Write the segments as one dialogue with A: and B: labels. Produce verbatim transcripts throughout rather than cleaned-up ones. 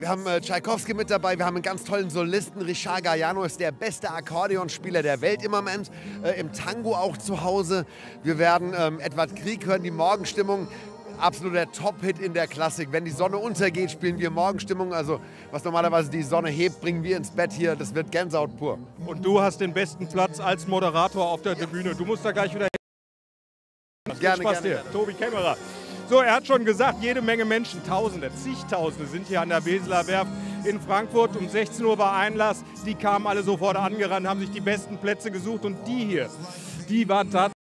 A: Wir haben äh, Tschaikowski mit dabei, wir haben einen ganz tollen Solisten. Richard Galliano ist der beste Akkordeonspieler der Welt im Moment, äh, im Tango auch zu Hause. Wir werden ähm, Edward Grieg hören, die Morgenstimmung. Absoluter Top-Hit in der Klassik. Wenn die Sonne untergeht, spielen wir Morgenstimmung. Also was normalerweise die Sonne hebt, bringen wir ins Bett hier. Das wird Gänsehaut pur.
B: Und du hast den besten Platz als Moderator auf der Tribüne. Du musst da gleich wieder hin.
A: Gerne,
B: Spaß
A: gerne,
B: dir.
A: gerne.
B: Tobi Kämmerer. So, er hat schon gesagt, jede Menge Menschen, Tausende, zigtausende sind hier an der Weseler Werft in Frankfurt. Um sechzehn Uhr war Einlass. Die kamen alle sofort angerannt, haben sich die besten Plätze gesucht. Und die hier, die waren tatsächlich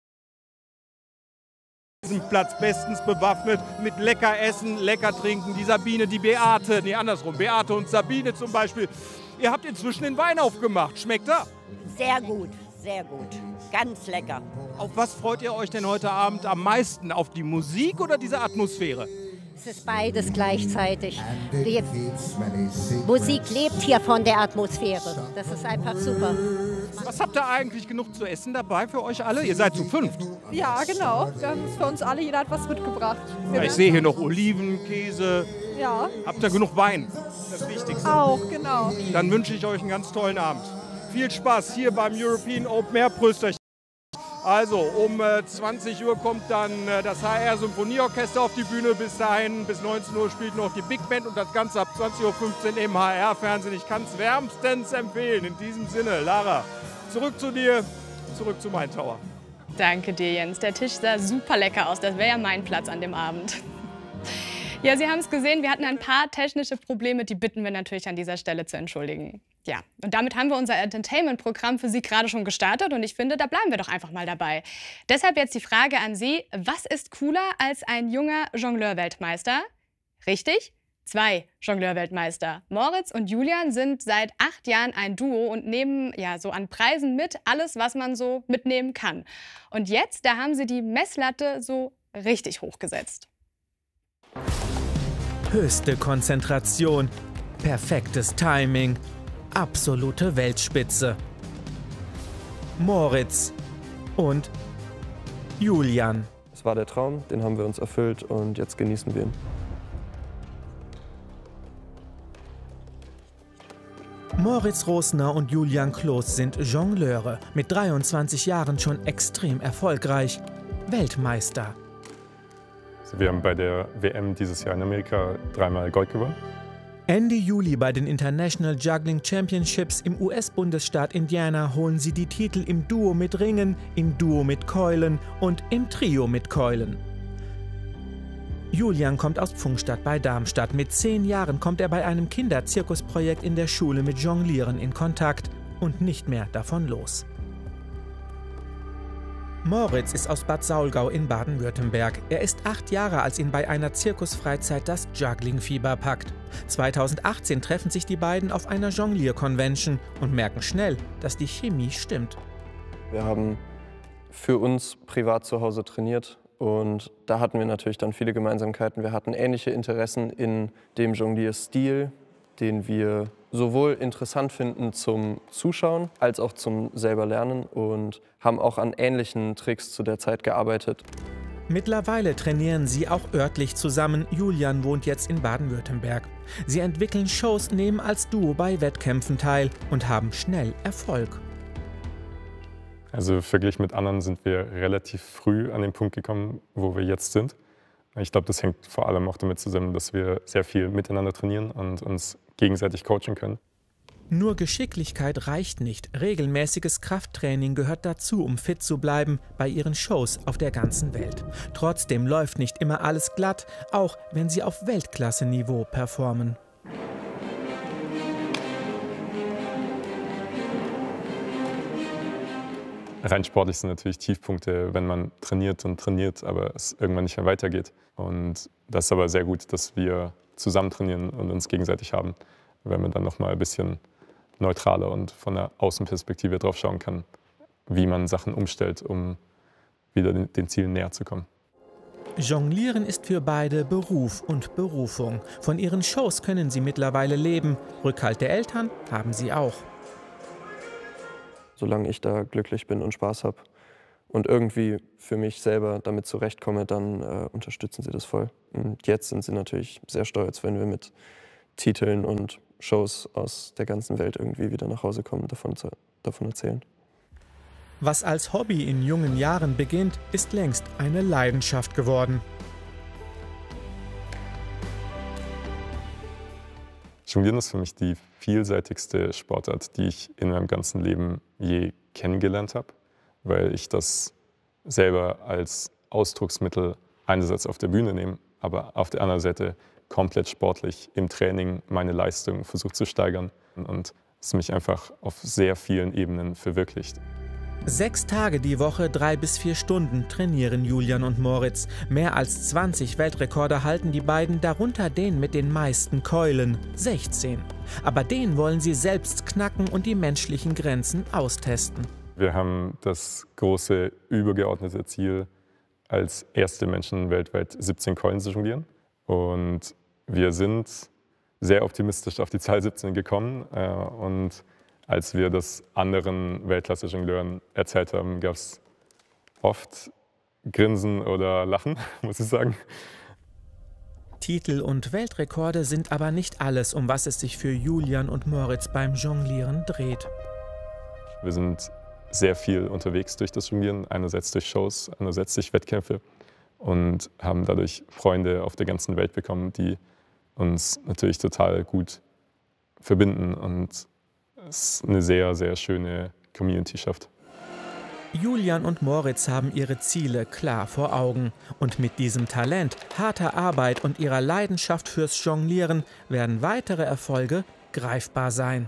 B: diesen Platz bestens bewaffnet mit lecker Essen, lecker Trinken. Die Sabine, die Beate, nee andersrum, Beate und Sabine zum Beispiel. Ihr habt inzwischen den Wein aufgemacht. Schmeckt er?
C: Sehr gut, sehr gut. Ganz lecker.
B: Auf was freut ihr euch denn heute Abend am meisten? Auf die Musik oder diese Atmosphäre?
C: Es ist beides gleichzeitig. Die Musik lebt hier von der Atmosphäre. Das ist einfach super.
B: Was habt ihr eigentlich genug zu essen dabei für euch alle? Ihr seid zu fünft.
D: Ja, genau. Wir haben es für uns alle, jeder hat was mitgebracht.
B: Ja, ich sehe hier noch Oliven, Käse.
D: Ja.
B: Habt ihr genug Wein? Das Wichtigste.
D: Auch, genau.
B: Dann wünsche ich euch einen ganz tollen Abend. Viel Spaß hier beim European Open Air. Pröst euch. Also, um äh, zwanzig Uhr kommt dann äh, das H R Symphonieorchester auf die Bühne. Bis dahin, bis neunzehn Uhr spielt noch die Big Band und das Ganze ab zwanzig Uhr fünfzehn im H R-Fernsehen. Ich kann es wärmstens empfehlen. In diesem Sinne, Lara, zurück zu dir, zurück zu Main Tower.
E: Danke dir, Jens. Der Tisch sah super lecker aus. Das wäre ja mein Platz an dem Abend. Ja, Sie haben es gesehen, wir hatten ein paar technische Probleme, die bitten wir natürlich an dieser Stelle zu entschuldigen. Ja, und damit haben wir unser Entertainment-Programm für Sie gerade schon gestartet und ich finde, da bleiben wir doch einfach mal dabei. Deshalb jetzt die Frage an Sie, was ist cooler als ein junger Jongleur-Weltmeister? Richtig? Zwei Jongleur-Weltmeister. Moritz und Julian sind seit acht Jahren ein Duo und nehmen ja so an Preisen mit, alles, was man so mitnehmen kann. Und jetzt, da haben sie die Messlatte so richtig hochgesetzt.
F: Höchste Konzentration, perfektes Timing, absolute Weltspitze. Moritz und Julian.
G: Es war der Traum, den haben wir uns erfüllt und jetzt genießen wir ihn.
F: Moritz Rosner und Julian Kloß sind Jongleure, mit dreiundzwanzig Jahren schon extrem erfolgreich, Weltmeister.
H: Wir haben bei der W M dieses Jahr in Amerika dreimal Gold gewonnen.
F: Ende Juli bei den International Juggling Championships im U S-Bundesstaat Indiana holen sie die Titel im Duo mit Ringen, im Duo mit Keulen und im Trio mit Keulen. Julian kommt aus Pfungstadt bei Darmstadt. Mit zehn Jahren kommt er bei einem Kinderzirkusprojekt in der Schule mit Jonglieren in Kontakt und nicht mehr davon los. Moritz ist aus Bad Saulgau in Baden-Württemberg. Er ist acht Jahre, als ihn bei einer Zirkusfreizeit das Juggling-Fieber packt. zweitausendachtzehn treffen sich die beiden auf einer Jonglier-Convention und merken schnell, dass die Chemie stimmt.
G: Wir haben für uns privat zu Hause trainiert und da hatten wir natürlich dann viele Gemeinsamkeiten. Wir hatten ähnliche Interessen in dem Jonglierstil, den wir sowohl interessant finden zum Zuschauen als auch zum selber Lernen und haben auch an ähnlichen Tricks zu der Zeit gearbeitet.
F: Mittlerweile trainieren sie auch örtlich zusammen. Julian wohnt jetzt in Baden-Württemberg. Sie entwickeln Shows, nehmen als Duo bei Wettkämpfen teil und haben schnell Erfolg.
H: Also verglichen mit anderen sind wir relativ früh an den Punkt gekommen, wo wir jetzt sind. Ich glaube, das hängt vor allem auch damit zusammen, dass wir sehr viel miteinander trainieren und uns gegenseitig coachen können.
F: Nur Geschicklichkeit reicht nicht. Regelmäßiges Krafttraining gehört dazu, um fit zu bleiben bei ihren Shows auf der ganzen Welt. Trotzdem läuft nicht immer alles glatt, auch wenn sie auf Weltklasse-Niveau performen.
H: Rein sportlich sind natürlich Tiefpunkte, wenn man trainiert und trainiert, aber es irgendwann nicht mehr weitergeht. Und das ist aber sehr gut, dass wir zusammen trainieren und uns gegenseitig haben, wenn man dann noch mal ein bisschen neutraler und von der Außenperspektive drauf schauen kann, wie man Sachen umstellt, um wieder den, den Zielen näher zu kommen.
F: Jonglieren ist für beide Beruf und Berufung. Von ihren Shows können sie mittlerweile leben. Rückhalt der Eltern haben sie auch.
G: Solange ich da glücklich bin und Spaß habe und irgendwie für mich selber damit zurechtkomme, dann äh, unterstützen sie das voll. Und jetzt sind sie natürlich sehr stolz, wenn wir mit Titeln und Shows aus der ganzen Welt irgendwie wieder nach Hause kommen, davon, zu, davon erzählen.
F: Was als Hobby in jungen Jahren beginnt, ist längst eine Leidenschaft geworden.
H: Jonglieren ist für mich die vielseitigste Sportart, die ich in meinem ganzen Leben je kennengelernt habe, weil ich das selber als Ausdrucksmittel einerseits auf der Bühne nehme, aber auf der anderen Seite komplett sportlich im Training meine Leistung versucht zu steigern und es mich einfach auf sehr vielen Ebenen verwirklicht.
F: Sechs Tage die Woche, drei bis vier Stunden trainieren Julian und Moritz. Mehr als zwanzig Weltrekorde halten die beiden, darunter den mit den meisten Keulen, sechzehn. Aber den wollen sie selbst knacken und die menschlichen Grenzen austesten.
H: Wir haben das große übergeordnete Ziel, als erste Menschen weltweit siebzehn Keulen zu jonglieren. Und wir sind sehr optimistisch auf die Zahl siebzehn gekommen. Und als wir das anderen Weltklasse-Jongleuren erzählt haben, gab es oft Grinsen oder Lachen, muss ich sagen.
F: Titel und Weltrekorde sind aber nicht alles, um was es sich für Julian und Moritz beim Jonglieren dreht.
H: Wir sind sehr viel unterwegs durch das Jonglieren, einerseits durch Shows, andererseits durch Wettkämpfe und haben dadurch Freunde auf der ganzen Welt bekommen, die uns natürlich total gut verbinden und es eine sehr, sehr schöne Community schafft.
F: Julian und Moritz haben ihre Ziele klar vor Augen. Und mit diesem Talent, harter Arbeit und ihrer Leidenschaft fürs Jonglieren werden weitere Erfolge greifbar sein.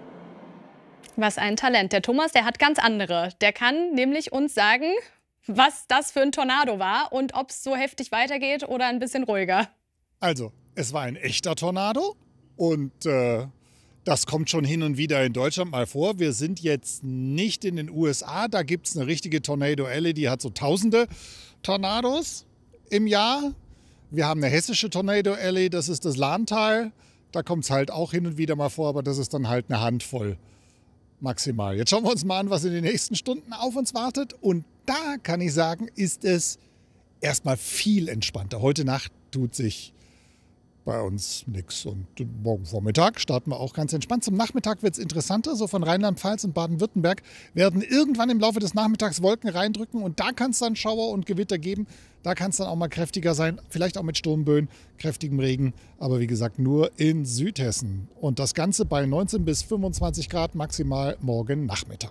E: Was ein Talent. Der Thomas, der hat ganz andere. Der kann nämlich uns sagen, was das für ein Tornado war und ob es so heftig weitergeht oder ein bisschen ruhiger.
I: Also, es war ein echter Tornado und äh das kommt schon hin und wieder in Deutschland mal vor. Wir sind jetzt nicht in den U S A. Da gibt es eine richtige Tornado Alley, die hat so tausende Tornados im Jahr. Wir haben eine hessische Tornado Alley, das ist das Lahntal. Da kommt es halt auch hin und wieder mal vor, aber das ist dann halt eine Handvoll maximal. Jetzt schauen wir uns mal an, was in den nächsten Stunden auf uns wartet. Und da kann ich sagen, ist es erstmal viel entspannter. Heute Nacht tut sich bei uns nichts. Und morgen Vormittag starten wir auch ganz entspannt. Zum Nachmittag wird es interessanter. So von Rheinland-Pfalz und Baden-Württemberg werden irgendwann im Laufe des Nachmittags Wolken reindrücken. Und da kann es dann Schauer und Gewitter geben. Da kann es dann auch mal kräftiger sein. Vielleicht auch mit Sturmböen, kräftigem Regen. Aber wie gesagt, nur in Südhessen. Und das Ganze bei neunzehn bis fünfundzwanzig Grad maximal morgen Nachmittag.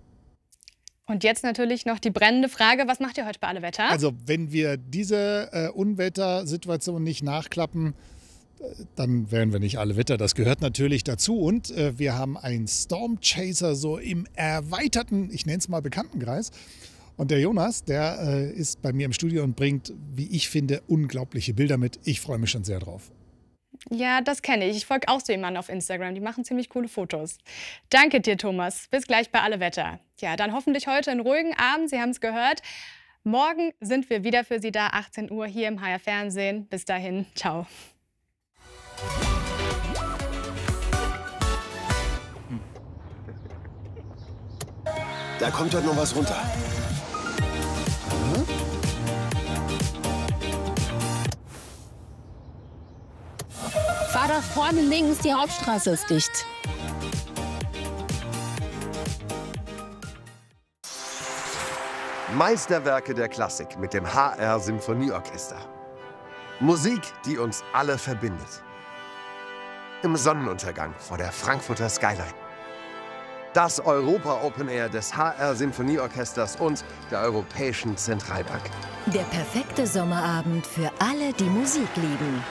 E: Und jetzt natürlich noch die brennende Frage, was macht ihr heute bei Alle Wetter?
I: Also wenn wir diese äh, Unwettersituation nicht nachklappen, dann wären wir nicht Alle Wetter. Das gehört natürlich dazu. Und äh, wir haben einen Storm Chaser so im erweiterten, ich nenne es mal Bekanntenkreis. Und der Jonas, der äh, ist bei mir im Studio und bringt, wie ich finde, unglaubliche Bilder mit. Ich freue mich schon sehr drauf.
E: Ja, das kenne ich. Ich folge auch so jemanden auf Instagram. Die machen ziemlich coole Fotos. Danke dir, Thomas. Bis gleich bei Alle Wetter. Ja, dann hoffentlich heute einen ruhigen Abend. Sie haben es gehört. Morgen sind wir wieder für Sie da, achtzehn Uhr hier im H R Fernsehen. Bis dahin, ciao.
A: Da kommt heute noch was runter. Hm?
J: Fahr da vorne links, die Hauptstraße ist dicht.
A: Meisterwerke der Klassik mit dem H R Symphonieorchester. Musik, die uns alle verbindet. Im Sonnenuntergang vor der Frankfurter Skyline. Das Europa Open Air des H R Symphonieorchesters und der Europäischen Zentralbank.
K: Der perfekte Sommerabend für alle, die Musik lieben.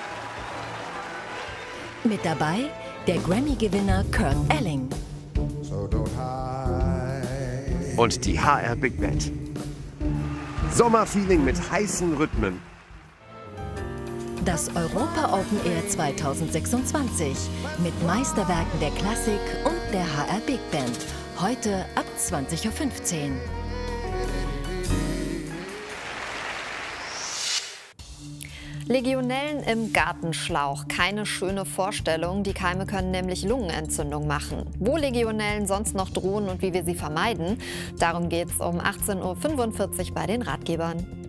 K: Mit dabei der Grammy-Gewinner Kurt Elling.
A: Und die H R Big Band. Sommerfeeling mit heißen Rhythmen.
K: Das Europa Open Air zweitausendsechsundzwanzig mit Meisterwerken der Klassik und der H R Big Band. Heute ab zwanzig Uhr fünfzehn.
L: Legionellen im Gartenschlauch. Keine schöne Vorstellung. Die Keime können nämlich Lungenentzündung machen. Wo Legionellen sonst noch drohen und wie wir sie vermeiden, darum geht es um achtzehn Uhr fünfundvierzig bei den Ratgebern.